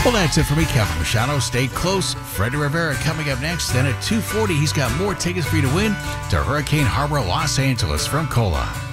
Well, that's it for me, Kevin Machado. Stay close. Freddie Rivera coming up next. Then at 2:40, he's got more tickets for you to win to Hurricane Harbor, Los Angeles from Cola.